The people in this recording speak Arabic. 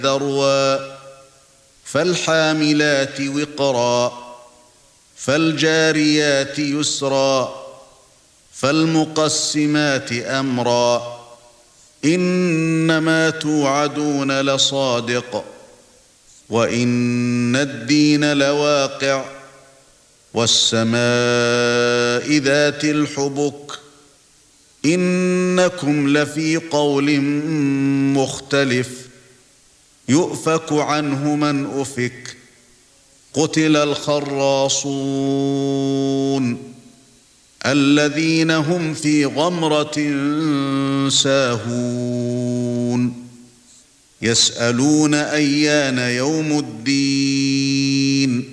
ذروا فالحاملات وقرا فالجاريات يسرا فالمقسمات أمرا إنما توعدون لصادق وإن الدين لواقع والسماء ذات الحبك إنكم لفي قول مختلف يؤفك عنه من أفك قتل الخراصون الذين هم في غمرة ساهون يسألون أيان يوم الدين